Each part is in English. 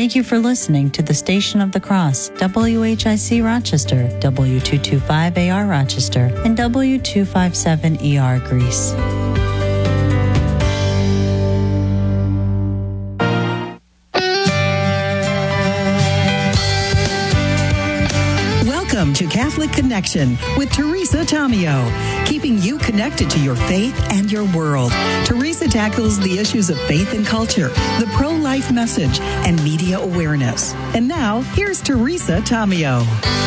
Thank you for listening to the Station of the Cross, WHIC Rochester, W225AR Rochester, and W257ER Greece. Welcome to Catholic Connection with Teresa Tomeo, keeping you connected to your faith and your world. Teresa tackles the issues of faith and culture, the pro-life message, and media awareness. And now, here's Teresa Tomeo.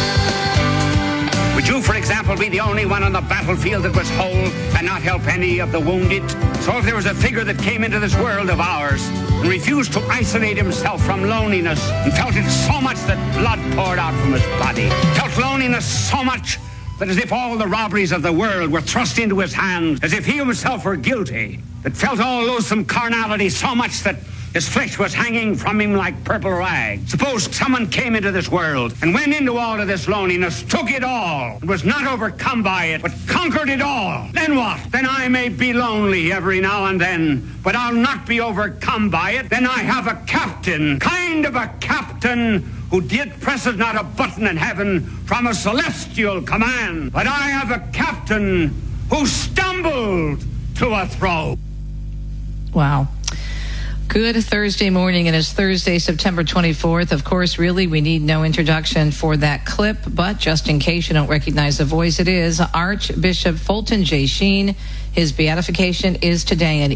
Would you, for example, be the only one on the battlefield that was whole and not help any of the wounded? So if there was a figure that came into this world of ours and refused to isolate himself from loneliness and felt it so much that blood poured out from his body, felt loneliness so much that as if all the robberies of the world were thrust into his hands, as if he himself were guilty, that felt all loathsome carnality so much that his flesh was hanging from him like purple rags. Suppose someone came into this world and went into all of this loneliness, took it all, and was not overcome by it, but conquered it all. Then what? Then I may be lonely every now and then, but I'll not be overcome by it. Then I have a captain, kind of a captain, who did presses not a button in heaven from a celestial command. But I have a captain who stumbled to a throw. Wow. Good Thursday morning, and it's Thursday, September 24th. Of course, really, we need no introduction for that clip, but just in case you don't recognize the voice, it is Archbishop Fulton J. Sheen. His beatification is today, and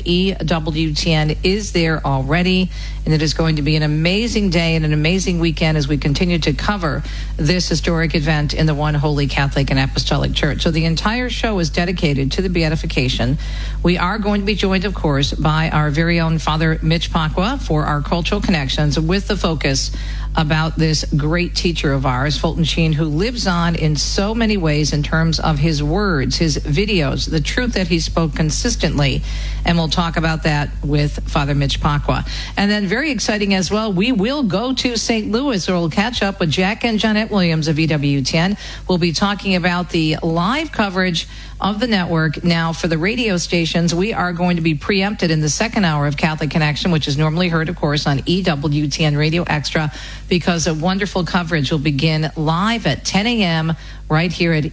EWTN is there already, and it is going to be an amazing day and an amazing weekend as we continue to cover this historic event in the One Holy Catholic and Apostolic Church. So the entire show is dedicated to the beatification. We are going to be joined, of course, by our very own Father Mitch Pacwa for our cultural connections, with the focus about this great teacher of ours, Fulton Sheen, who lives on in so many ways in terms of his words, his videos, the truth that he spoke consistently. And we'll talk about that with Father Mitch Pacwa. And then very exciting as well, we will go to St. Louis, where we'll catch up with Jack and Jeanette Williams of EWTN. We'll be talking about the live coverage of the network. Now, for the radio stations, we are going to be preempted in the second hour of Catholic Connection, which is normally heard, of course, on EWTN Radio Extra, because a wonderful coverage will begin live at 10 a.m. right here at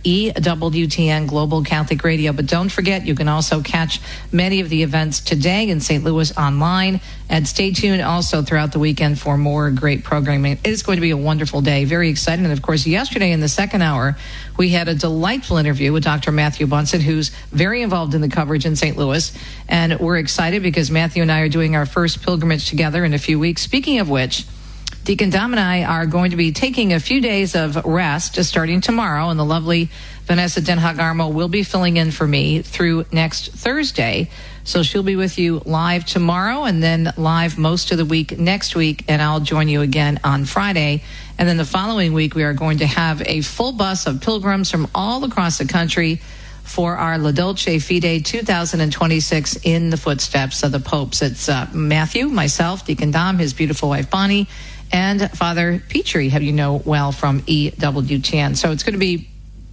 EWTN Global Catholic Radio. But don't forget, you can also catch many of the events today in St. Louis online. And stay tuned also throughout the weekend for more great programming. It is going to be a wonderful day. Very exciting. And, of course, yesterday in the second hour, we had a delightful interview with Dr. Matthew Bunson, who's very involved in the coverage in St. Louis. And we're excited because Matthew and I are doing our first pilgrimage together in a few weeks. Speaking of which, Deacon Dom and I are going to be taking a few days of rest starting tomorrow, and the lovely Vanessa Den Hagarmo will be filling in for me through next Thursday. So she'll be with you live tomorrow and then live most of the week next week, and I'll join you again on Friday. And then the following week, we are going to have a full bus of pilgrims from all across the country for our La Dolce Fide 2026 in the footsteps of the popes. It's Matthew, myself, Deacon Dom, his beautiful wife Bonnie, and Father Petrie, who you know well from EWTN. So it's going to be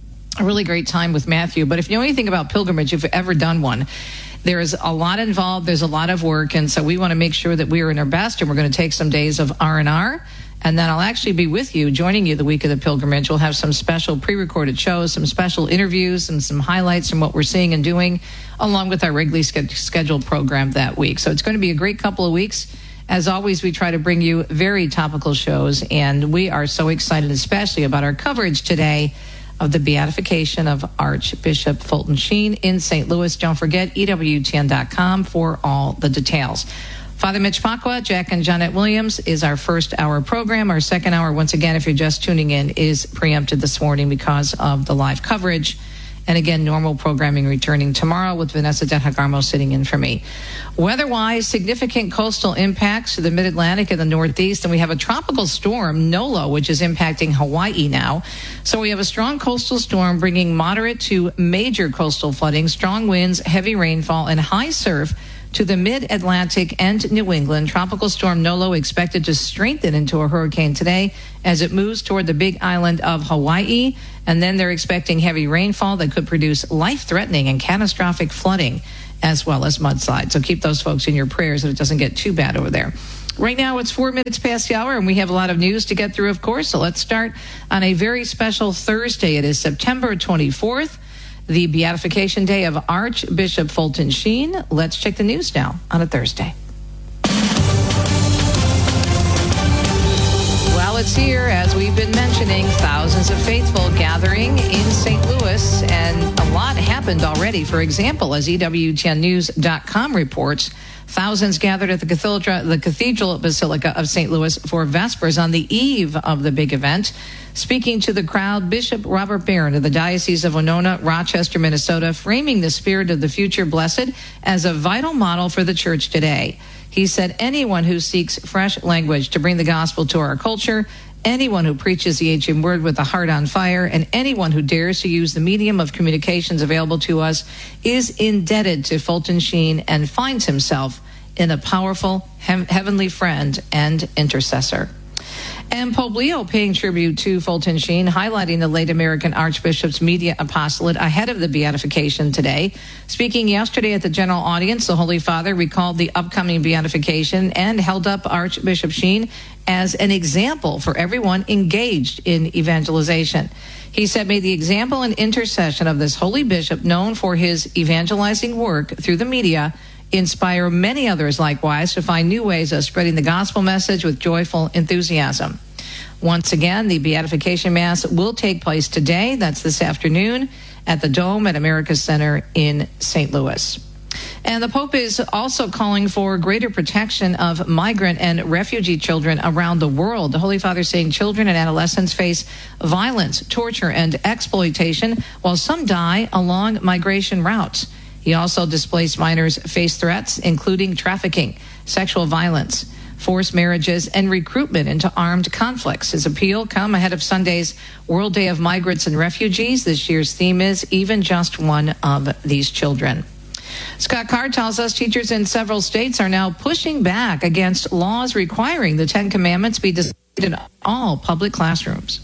a really great time with Matthew. But if you know anything about pilgrimage, if you've ever done one, there is a lot involved. There's a lot of work. And so we want to make sure that we are in our best. And we're going to take some days of R&R. And then I'll actually be with you, joining you the week of the pilgrimage. We'll have some special pre-recorded shows, some special interviews, and some highlights from what we're seeing and doing, along with our regularly scheduled program that week. So it's going to be a great couple of weeks. As always, we try to bring you very topical shows, and we are so excited, especially about our coverage today of the beatification of Archbishop Fulton Sheen in St. Louis. Don't forget, EWTN.com for all the details. Father Mitch Pacwa, Jack and Jeanette Williams is our first hour program. Our second hour, once again, if you're just tuning in, is preempted this morning because of the live coverage. And again, normal programming returning tomorrow with Vanessa Den Hagarmo sitting in for me. Weather-wise, significant coastal impacts to the mid-Atlantic and the Northeast. And we have a tropical storm, Nolo, which is impacting Hawaii now. So we have a strong coastal storm bringing moderate to major coastal flooding, strong winds, heavy rainfall, and high surf to the mid-Atlantic and New England. Tropical storm Nolo expected to strengthen into a hurricane today as it moves toward the big island of Hawaii. And then they're expecting heavy rainfall that could produce life-threatening and catastrophic flooding, as well as mudslides. So keep those folks in your prayers that it doesn't get too bad over there. Right now, it's 4 minutes past the hour, and we have a lot of news to get through, of course. So let's start on a very special Thursday. It is September 24th, the beatification day of Archbishop Fulton Sheen. Let's check the news now on a Thursday. Well, it's here, as we've been mentioning, thousands of faithful gathering in St. Louis, and a lot happened already. For example, as EWTNnews.com reports, thousands gathered at the Cathedral Basilica of St. Louis for Vespers on the eve of the big event. Speaking to the crowd, Bishop Robert Barron of the Diocese of Winona, Rochester, Minnesota, framing the Spirit of the Future Blessed as a vital model for the church today. He said, anyone who seeks fresh language to bring the gospel to our culture, anyone who preaches the ancient word with a heart on fire, and anyone who dares to use the medium of communications available to us is indebted to Fulton Sheen and finds himself in a powerful heavenly friend and intercessor. And Pope Leo paying tribute to Fulton Sheen, highlighting the late American Archbishop's media apostolate ahead of the beatification today. Speaking yesterday at the general audience, the Holy Father recalled the upcoming beatification and held up Archbishop Sheen as an example for everyone engaged in evangelization. He said, may the example and intercession of this holy bishop, known for his evangelizing work through the media, inspire many others likewise to find new ways of spreading the gospel message with joyful enthusiasm. Once again, the Beatification Mass will take place today. That's this afternoon at the Dome at America's Center in St. Louis. And the Pope is also calling for greater protection of migrant and refugee children around the world. The Holy Father saying children and adolescents face violence, torture, and exploitation, while some die along migration routes. He also displaced minors face threats, including trafficking, sexual violence, forced marriages, and recruitment into armed conflicts. His appeal come ahead of Sunday's World Day of Migrants and Refugees. This year's theme is Even Just One of These Children. Scott Carr tells us teachers in several states are now pushing back against laws requiring the Ten Commandments be displayed in all public classrooms.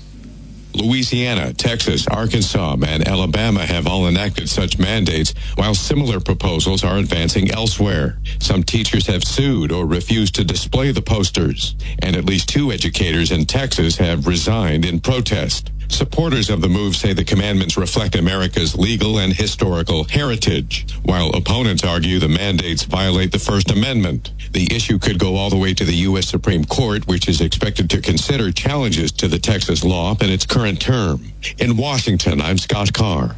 Louisiana, Texas, Arkansas, and Alabama have all enacted such mandates, while similar proposals are advancing elsewhere. Some teachers have sued or refused to display the posters, and at least 2 educators in Texas have resigned in protest. Supporters of the move say the commandments reflect America's legal and historical heritage, while opponents argue the mandates violate the First Amendment. The issue could go all the way to the U.S. Supreme Court, which is expected to consider challenges to the Texas law in its current term. In Washington, I'm Scott Carr.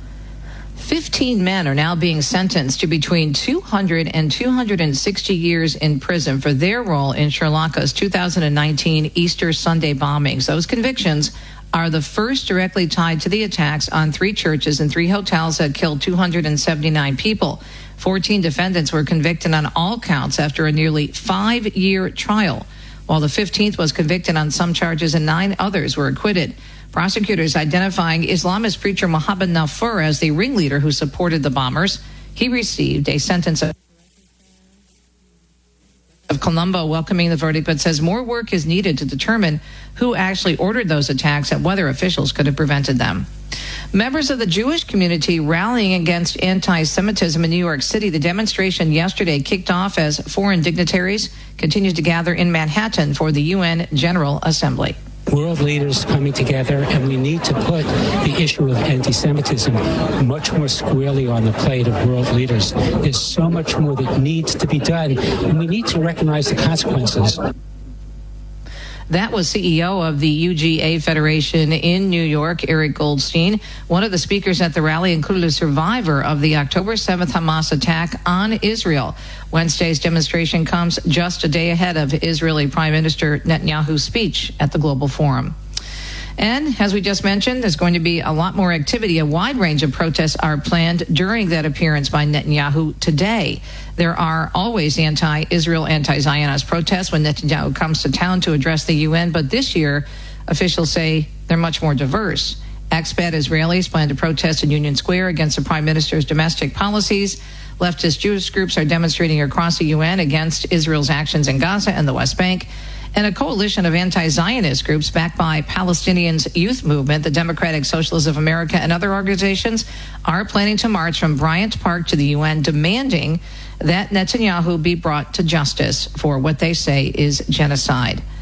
15 men are now being sentenced to between 200 and 260 years in prison for their role in Sri Lanka's 2019 Easter Sunday bombings. Those convictions are the first directly tied to the attacks on 3 churches and 3 hotels that killed 279 people. 14 defendants were convicted on all counts after a nearly 5-year trial, while the 15th was convicted on some charges and 9 others were acquitted. Prosecutors identifying Islamist preacher Muhammad Nafur as the ringleader who supported the bombers. He received a sentence of Colombo welcoming the verdict, but says more work is needed to determine who actually ordered those attacks and whether officials could have prevented them. Members of the Jewish community rallying against anti-Semitism in New York City. The demonstration yesterday kicked off as foreign dignitaries continued to gather in Manhattan for the UN General Assembly. World leaders coming together, and we need to put the issue of anti-Semitism much more squarely on the plate of world leaders. There's so much more that needs to be done, and we need to recognize the consequences. That was CEO of the UGA Federation in New York, Eric Goldstein. One of the speakers at the rally included a survivor of the October 7th Hamas attack on Israel. Wednesday's demonstration comes just a day ahead of Israeli Prime Minister Netanyahu's speech at the Global Forum. And as we just mentioned, there's going to be a lot more activity. A wide range of protests are planned during that appearance by Netanyahu today. There are always anti-Israel, anti-Zionist protests when Netanyahu comes to town to address the UN, but this year, officials say they're much more diverse. Expat Israelis plan to protest in Union Square against the Prime Minister's domestic policies. Leftist Jewish groups are demonstrating across the UN against Israel's actions in Gaza and the West Bank. And a coalition of anti-Zionist groups backed by Palestinians' youth movement, the Democratic Socialists of America, and other organizations are planning to march from Bryant Park to the UN, demanding that Netanyahu be brought to justice for what they say is genocide.